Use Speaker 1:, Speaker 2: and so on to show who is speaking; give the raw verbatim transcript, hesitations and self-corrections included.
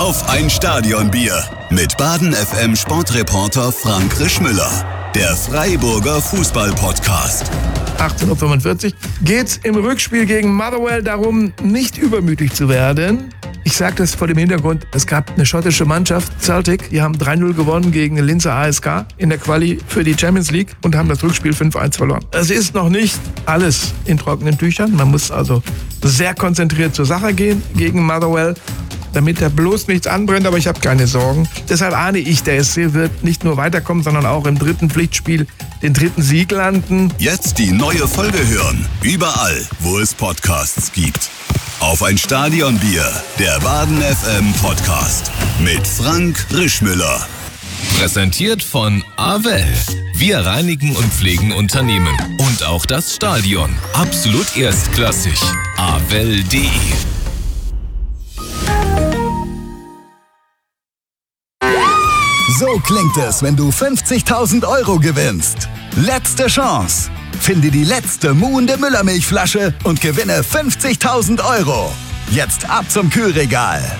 Speaker 1: Auf ein Stadionbier mit Baden F M Sportreporter Frank Rischmüller. Der Freiburger Fußball-Podcast.
Speaker 2: achtzehn Uhr fünfundvierzig geht's im Rückspiel gegen Motherwell darum, nicht übermütig zu werden. Ich sage das vor dem Hintergrund, es gab eine schottische Mannschaft, Celtic, die haben drei null gewonnen gegen den Linzer A S K in der Quali für die Champions League und haben das Rückspiel fünf eins verloren. Es ist noch nicht alles in trockenen Tüchern. Man muss also sehr konzentriert zur Sache gehen gegen Motherwell, damit da bloß nichts anbrennt, aber ich habe keine Sorgen. Deshalb ahne ich, der S C wird nicht nur weiterkommen, sondern auch im dritten Pflichtspiel den dritten Sieg landen.
Speaker 1: Jetzt die neue Folge hören, überall, wo es Podcasts gibt. Auf ein Stadionbier, der Baden F M Podcast mit Frank Rischmüller.
Speaker 3: Präsentiert von Avel. Wir reinigen und pflegen Unternehmen. Und auch das Stadion. Absolut erstklassig. avel punkt de.
Speaker 4: So klingt es, wenn du fünfzigtausend Euro gewinnst. Letzte Chance. Finde die letzte muhende Müllermilchflasche und gewinne fünfzigtausend Euro. Jetzt ab zum Kühlregal.